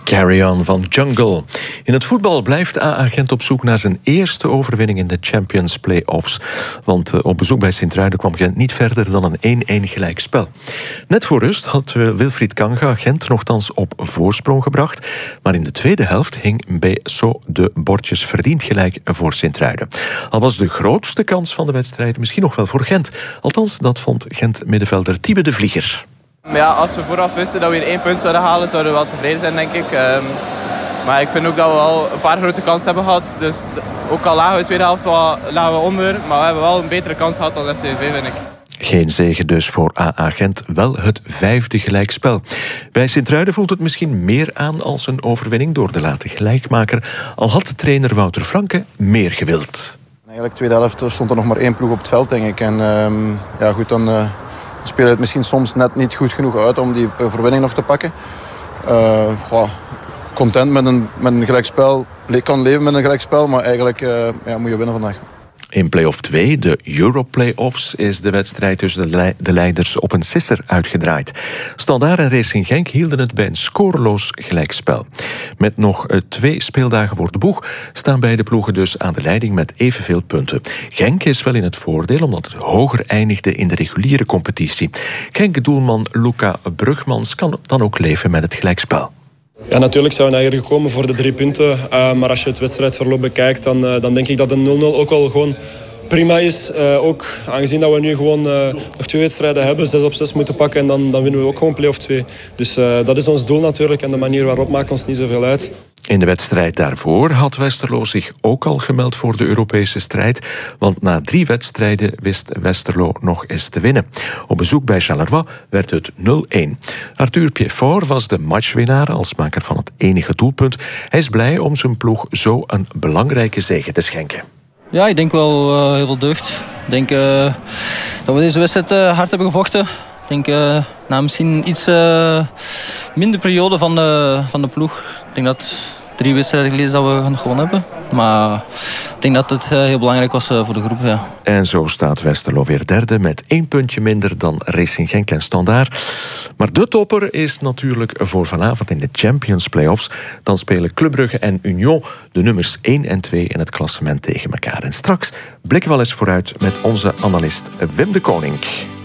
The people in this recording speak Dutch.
Carry On van Jungle. In het voetbal blijft AA Gent op zoek naar zijn eerste overwinning in de Champions Play-offs. Want op bezoek bij Sint-Truiden kwam Gent niet verder dan een 1-1 gelijkspel. Net voor rust had Wilfried Kanga Gent nogthans op voorsprong gebracht. Maar in de tweede helft hing BSO de bordjes verdiend gelijk voor Sint-Truiden. Al was de grootste kans van de wedstrijd misschien nog wel voor Gent. Althans, dat vond Gent-middenvelder Thiebe de Vlieger. Ja, als we vooraf wisten dat we hier 1 punt zouden halen, zouden we wel tevreden zijn, denk ik. Maar ik vind ook dat we al een paar grote kansen hebben gehad. Dus ook al lagen we de tweede helft lagen we onder, maar we hebben wel een betere kans gehad dan SCV, vind ik. Geen zege dus voor AA Gent, wel het 5e gelijkspel. Bij Sint-Truiden voelt het misschien meer aan als een overwinning door de late gelijkmaker, al had de trainer Wouter Franke meer gewild. Eigenlijk tweede helft stond er nog maar 1 ploeg op het veld, denk ik. En ja, goed, dan speel je het misschien soms net niet goed genoeg uit om die overwinning nog te pakken. Content met een gelijkspel. Kan leven met een gelijkspel, maar eigenlijk moet je winnen vandaag. In play-off 2, de Europlay-offs, is de wedstrijd tussen de leiders op een sisser uitgedraaid. Standaard en Racing Genk hielden het bij een scoreloos gelijkspel. Met nog 2 speeldagen voor de boeg staan beide ploegen dus aan de leiding met evenveel punten. Genk is wel in het voordeel omdat het hoger eindigde in de reguliere competitie. Genk-doelman Luca Brugmans kan dan ook leven met het gelijkspel. Ja, natuurlijk zijn we naar hier gekomen voor de 3 punten. Maar als je het wedstrijdverloop bekijkt, dan denk ik dat een 0-0 ook wel gewoon prima is. Ook aangezien dat we nu gewoon nog 2 wedstrijden hebben, 6 op 6 moeten pakken. En dan winnen we ook gewoon play-off 2. Dus dat is ons doel natuurlijk. En de manier waarop maakt ons niet zoveel uit. In de wedstrijd daarvoor had Westerlo zich ook al gemeld voor de Europese strijd. Want na 3 wedstrijden wist Westerlo nog eens te winnen. Op bezoek bij Charleroi werd het 0-1. Arthur Piedfort was de matchwinnaar als maker van het enige doelpunt. Hij is blij om zijn ploeg zo een belangrijke zege te schenken. Ja, ik denk wel heel veel deugd. Ik denk dat we deze wedstrijd hard hebben gevochten. Ik denk na misschien iets minder periode van de ploeg. Ik denk dat 3 wedstrijden geleden dat we gewonnen hebben. Maar ik denk dat het heel belangrijk was voor de groep. Ja. En zo staat Westerlo weer derde met 1 puntje minder dan Racing Genk en Standaard. Maar de topper is natuurlijk voor vanavond in de Champions Play-offs. Dan spelen Club Brugge en Union, de nummers 1 en 2 in het klassement, tegen elkaar. En straks blikken we wel eens vooruit met onze analist Wim de Koning.